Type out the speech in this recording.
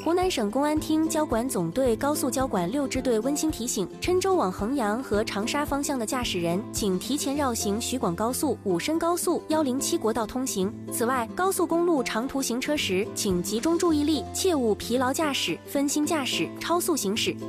湖南省公安厅交管总队高速交管6支队温馨提醒：郴州往衡阳和长沙方向的驾驶人，请提前绕行徐广高速、武深高速、107国道通行。此外，高速公路长途行车时，请集中注意力，切勿疲劳驾驶、分心驾驶、超速行驶。